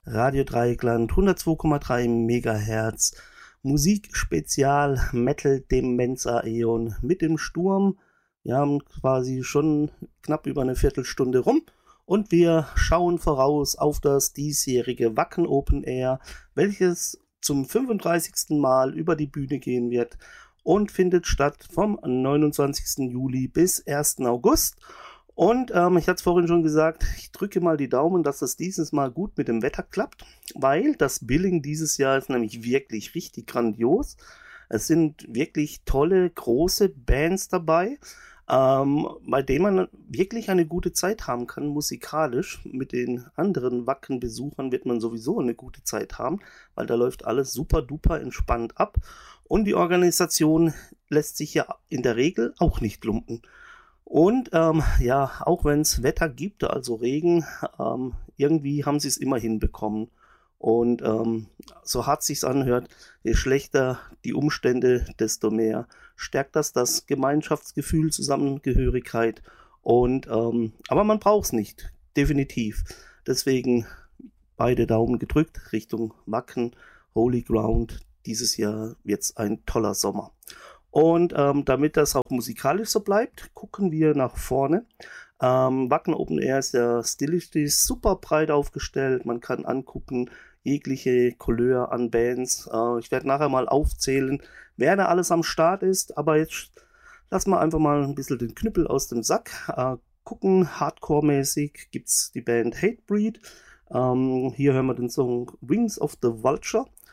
Radio Dreieckland 102,3 Megahertz. Musikspezial Metal Demenza Aeon mit dem Sturm. Wir haben quasi schon knapp über eine Viertelstunde rum und wir schauen voraus auf das diesjährige Wacken Open Air, welches zum 35. Mal über die Bühne gehen wird und findet statt vom 29. Juli bis 1. August. Und ich hatte es vorhin schon gesagt, ich drücke mal die Daumen, dass das dieses Mal gut mit dem Wetter klappt, weil das Billing dieses Jahr ist nämlich wirklich richtig grandios. Es sind wirklich tolle, große Bands dabei, bei denen man wirklich eine gute Zeit haben kann, musikalisch. Mit den anderen Wacken-Besuchern wird man sowieso eine gute Zeit haben, weil da läuft alles super duper entspannt ab. Und die Organisation lässt sich ja in der Regel auch nicht lumpen. Und ja, auch wenn es Wetter gibt, also Regen, irgendwie haben sie es immer hinbekommen. Und so hart sich's anhört, je schlechter die Umstände, desto mehr stärkt das Gemeinschaftsgefühl, Zusammengehörigkeit. Und aber man braucht es nicht, definitiv. Deswegen beide Daumen gedrückt Richtung Wacken, Holy Ground. Dieses Jahr wird's ein toller Sommer. Und damit das auch musikalisch so bleibt, gucken wir nach vorne. Wacken Open Air ist ja stilistisch super breit aufgestellt. Man kann angucken, jegliche Couleur an Bands. Ich werde nachher mal aufzählen, wer da alles am Start ist. Aber jetzt lassen wir einfach mal ein bisschen den Knüppel aus dem Sack. Gucken, Hardcore-mäßig gibt's die Band Hatebreed. Hier hören wir den Song Wings of the Vulture.